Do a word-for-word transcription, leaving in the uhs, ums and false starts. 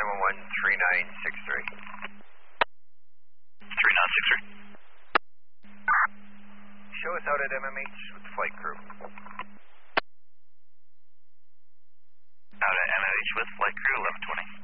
nine one one, three nine six three. three nine six three. Show us out at M M H with the flight crew. Out at M M H with flight crew, eleven twenty.